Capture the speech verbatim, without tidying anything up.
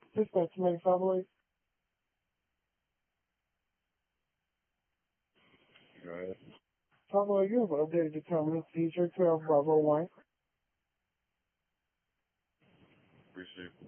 Dispatch Medic Cowboys. Go ahead. Cowboy, you have updated the terminal feature twelve Bravo one. Received.